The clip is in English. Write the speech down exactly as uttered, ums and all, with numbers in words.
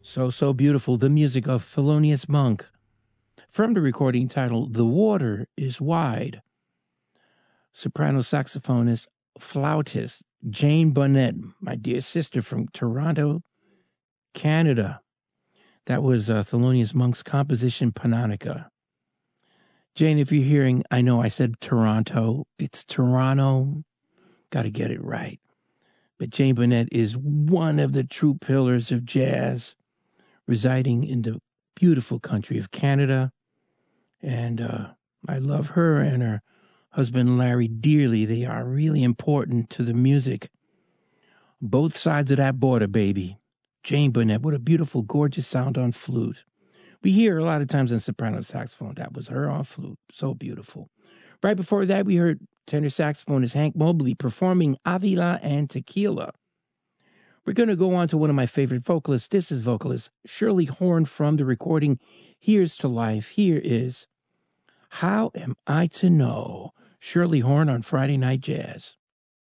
So, so beautiful. The music of Thelonious Monk from the recording titled The Water is Wide. Soprano saxophonist, flautist Jane Bonnet, my dear sister from Toronto, Canada. That was uh, Thelonious Monk's composition, Panonica. Jane, if you're hearing, I know I said Toronto. It's Toronto. Got to get it right. But Jane Bonnet is one of the true pillars of jazz, residing in the beautiful country of Canada. And uh, I love her and her husband Larry dearly. They are really important to the music. Both sides of that border, baby. Jane Bonnet, what a beautiful, gorgeous sound on flute. We hear a lot of times on soprano saxophone. That was her on flute. So beautiful. Right before that, we heard tenor saxophonist Hank Mobley performing Avila and Tequila. We're going to go on to one of my favorite vocalists. This is vocalist Shirley Horn from the recording Here's to Life. Here is How Am I to Know? Shirley Horn on Friday Night Jazz.